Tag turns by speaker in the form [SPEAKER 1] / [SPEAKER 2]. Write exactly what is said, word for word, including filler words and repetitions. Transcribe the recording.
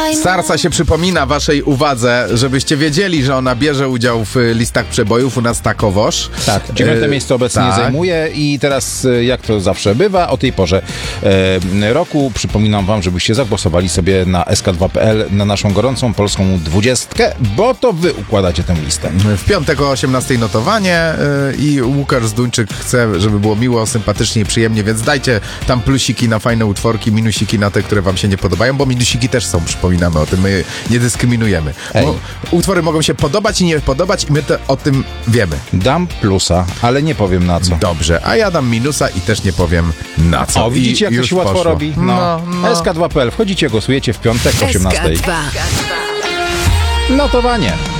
[SPEAKER 1] Sarsa się przypomina waszej uwadze, żebyście wiedzieli, że ona bierze udział w listach przebojów u nas takowoż.
[SPEAKER 2] Tak, dziewiąte e, miejsce obecnie tak. zajmuje i teraz, jak to zawsze bywa, o tej porze e, roku przypominam wam, żebyście zagłosowali sobie na S K dwa kropka P L na naszą gorącą polską dwudziestkę, bo to wy układacie tę listę.
[SPEAKER 1] W piątek o osiemnastej notowanie yy, i Łukasz Zduńczyk chce, żeby było miło, sympatycznie i przyjemnie, więc dajcie tam plusiki na fajne utworki, minusiki na te, które wam się nie podobają, bo minusiki też są, przypominamy o tym, my nie dyskryminujemy. Bo utwory mogą się podobać i nie podobać i my to o tym wiemy.
[SPEAKER 2] Dam plusa, ale nie powiem na co.
[SPEAKER 1] Dobrze, a ja dam minusa i też nie powiem na co.
[SPEAKER 2] O, widzicie, jak to się łatwo poszło. robi? No, no, no. S K dwa kropka P L, wchodzicie, głosujecie w piątek o osiemnastej. Notowanie.